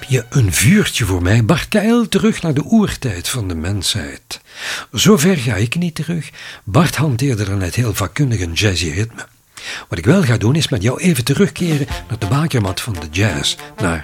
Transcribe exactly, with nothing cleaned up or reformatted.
je een vuurtje voor mij, Bart K L, terug naar de oertijd van de mensheid? Zover ga ik niet terug. Bart hanteerde er net heel vakkundig een jazzy ritme. Wat ik wel ga doen is met jou even terugkeren naar de bakermat van de jazz, naar